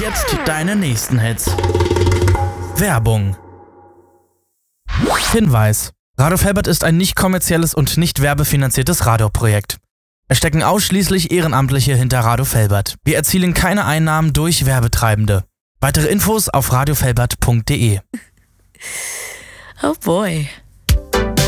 jetzt deine nächsten Hits. Werbung. Hinweis: Radio Felbert ist ein nicht kommerzielles und nicht werbefinanziertes Radioprojekt. Es stecken ausschließlich Ehrenamtliche hinter Radio Felbert. Wir erzielen keine Einnahmen durch Werbetreibende. Weitere Infos auf radiofelbert.de. Oh boy.